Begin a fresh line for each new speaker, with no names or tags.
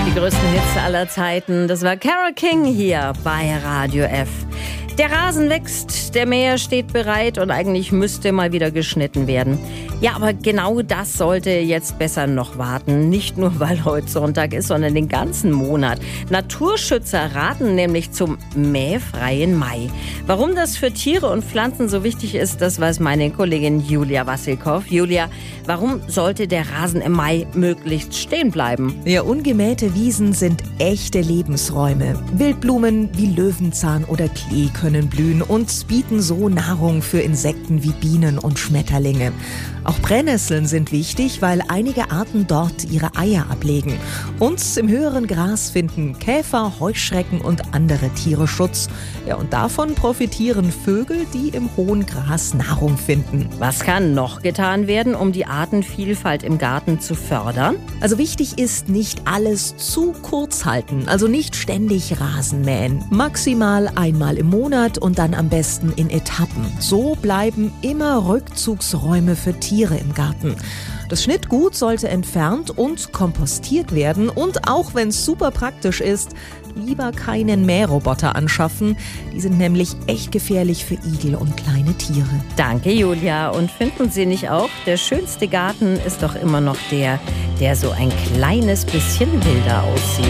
Die größten Hits aller Zeiten. Das war Carole King hier bei Radio F. Der Rasen wächst, der Mäher steht bereit und eigentlich müsste mal wieder geschnitten werden. Ja, aber genau das sollte jetzt besser noch warten. Nicht nur, weil heute Sonntag ist, sondern den ganzen Monat. Naturschützer raten nämlich zum mähfreien Mai. Warum das für Tiere und Pflanzen so wichtig ist, das weiß meine Kollegin Julia Wassilkow. Julia, warum sollte der Rasen im Mai möglichst stehen bleiben?
Ja, ungemähte Wiesen sind echte Lebensräume. Wildblumen wie Löwenzahn oder Klee können blühen und bieten so Nahrung für Insekten wie Bienen und Schmetterlinge. Auch Brennnesseln sind wichtig, weil einige Arten dort ihre Eier ablegen. Und im höheren Gras finden Käfer, Heuschrecken und andere Tiere Schutz. Ja, und davon profitieren Vögel, die im hohen Gras Nahrung finden.
Was kann noch getan werden, um die Artenvielfalt im Garten zu fördern?
Also wichtig ist, nicht alles zu kurz halten, also nicht ständig Rasen mähen. Maximal einmal im Monat und dann am besten in Etappen. So bleiben immer Rückzugsräume für Tiere im Garten. Das Schnittgut sollte entfernt und kompostiert werden und auch wenn es super praktisch ist, lieber keinen Mähroboter anschaffen. Die sind nämlich echt gefährlich für Igel und kleine Tiere.
Danke, Julia. Und finden Sie nicht auch, der schönste Garten ist doch immer noch der so ein kleines bisschen wilder aussieht?